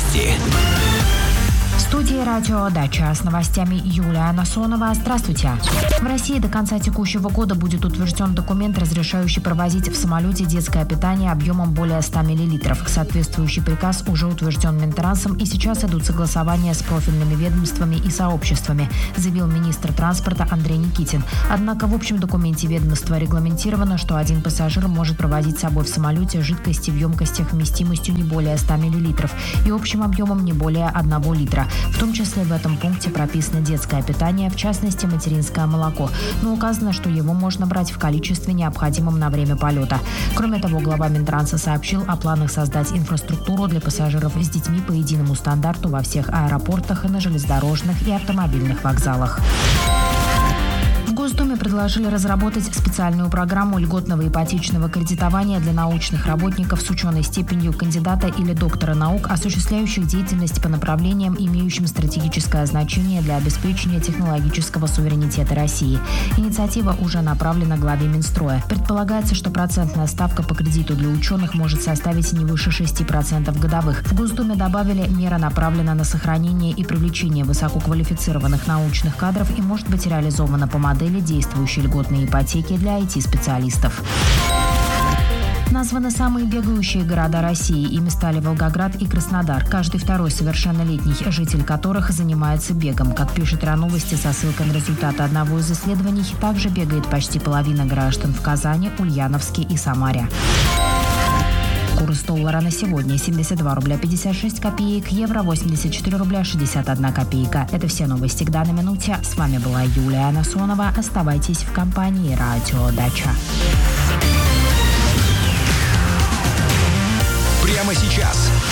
Новости. В студии «Радио Дача» с новостями Юлия Насонова. Здравствуйте. В России до конца текущего года будет утвержден документ, разрешающий провозить в самолете детское питание объемом более 100 мл. Соответствующий приказ уже утвержден Минтрансом, и сейчас идут согласования с профильными ведомствами и сообществами, заявил министр транспорта Андрей Никитин. Однако в общем документе ведомства регламентировано, что один пассажир может провозить с собой в самолете жидкости в емкостях вместимостью не более 100 мл и общим объемом не более 1 литра. В том числе в этом пункте прописано детское питание, в частности материнское молоко, но указано, что его можно брать в количестве, необходимом на время полета. Кроме того, глава Минтранса сообщил о планах создать инфраструктуру для пассажиров с детьми по единому стандарту во всех аэропортах и на железнодорожных и автомобильных вокзалах. В Госдуме предложили разработать специальную программу льготного ипотечного кредитования для научных работников с ученой степенью кандидата или доктора наук, осуществляющих деятельность по направлениям, имеющим стратегическое значение для обеспечения технологического суверенитета России. Инициатива уже направлена главе Минстроя. Предполагается, что процентная ставка по кредиту для ученых может составить не выше 6% годовых. В Госдуме добавили, мера направлена на сохранение и привлечение высококвалифицированных научных кадров и может быть реализована по модели действующей льготной ипотеки для IT-специалистов. Названы самые бегающие города России. Ими стали Волгоград и Краснодар. Каждый второй совершеннолетний, житель которых занимается бегом. Как пишет РИА Новости со ссылкой на результаты одного из исследований, также бегает почти половина граждан в Казани, Ульяновске и Самаре. Курс доллара на сегодня 72 рубля 56 копеек, евро 84 рубля 61 копейка. Это все новости к данной минуте. С вами была Юлия Насонова. Оставайтесь в компании «Радио Дача». Прямо сейчас